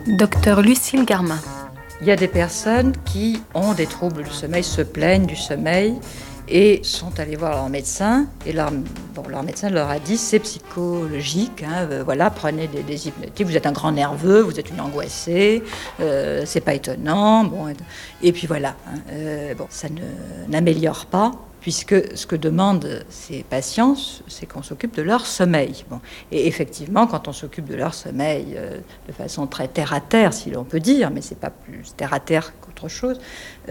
Docteur Lucile Garmin. Il y a des personnes qui ont des troubles du sommeil, se plaignent du sommeil et sont allées voir leur médecin. Et leur médecin leur a dit c'est psychologique, voilà, prenez des hypnotiques, vous êtes un grand nerveux, vous êtes une angoissée, c'est pas étonnant. Et puis voilà, ça n'améliore pas. Puisque ce que demandent ces patients, c'est qu'on s'occupe de leur sommeil. Et effectivement, quand on s'occupe de leur sommeil de façon très terre-à-terre, si l'on peut dire, mais c'est pas plus terre-à-terre qu'autre chose,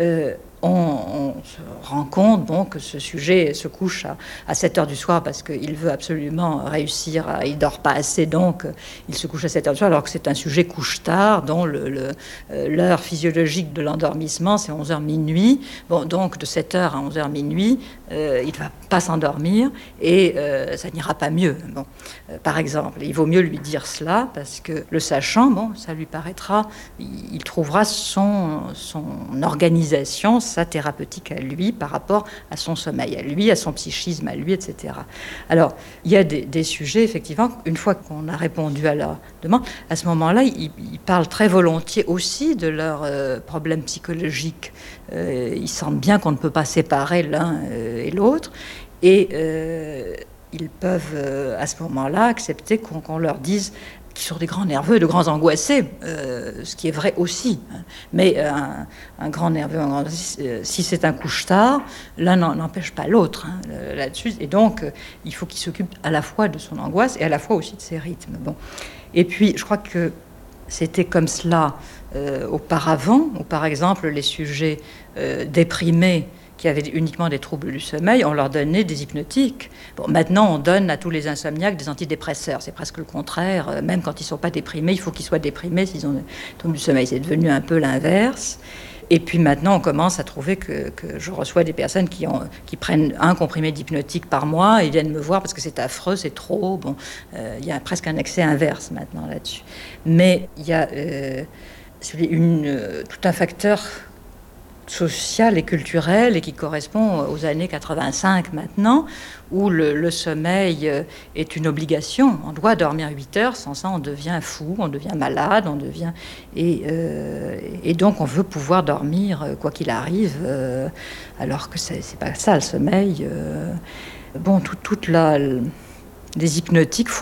on se rend compte que ce sujet se couche à 7 heures du soir parce qu'il veut absolument réussir, il dort pas assez, donc il se couche à 7 heures du soir, alors que c'est un sujet couche-tard, dont l'heure physiologique de l'endormissement, c'est 11 heures minuit. Donc de 7 heures à 11 heures minuit, il ne va pas s'endormir et ça n'ira pas mieux. Par exemple, il vaut mieux lui dire cela parce que le sachant, ça lui paraîtra, il trouvera son organisation, sa thérapeutique à lui par rapport à son sommeil, à lui, à son psychisme, à lui, etc. Alors, il y a des sujets, effectivement, une fois qu'on a répondu à leur demande, à ce moment-là, ils parlent très volontiers aussi de leurs problèmes psychologiques. Ils sentent bien qu'on ne peut pas séparer l'un et l'autre, et ils peuvent à ce moment-là accepter qu'on leur dise qu'ils sont des grands nerveux, de grands angoissés, ce qui est vrai aussi. Mais un grand nerveux, si c'est un couche-tard, l'un n'empêche pas l'autre là-dessus. Et donc, il faut qu'il s'occupe à la fois de son angoisse et à la fois aussi de ses rythmes. Et puis, je crois que c'était comme cela auparavant, où par exemple, les sujets déprimés qui avaient uniquement des troubles du sommeil, on leur donnait des hypnotiques. Maintenant, on donne à tous les insomniaques des antidépresseurs. C'est presque le contraire. Même quand ils ne sont pas déprimés, il faut qu'ils soient déprimés s'ils ont des troubles du sommeil. C'est devenu un peu l'inverse. Et puis maintenant, on commence à trouver que je reçois des personnes qui prennent un comprimé d'hypnotique par mois et viennent me voir parce que c'est affreux, c'est trop. Il y a presque un excès inverse maintenant là-dessus. Mais il y a tout un facteur social et culturel et qui correspond aux années 85 maintenant, où le sommeil est une obligation. On doit dormir 8 heures, sans ça on devient fou, on devient malade, et donc on veut pouvoir dormir quoi qu'il arrive, alors que c'est pas ça le sommeil. Les hypnotiques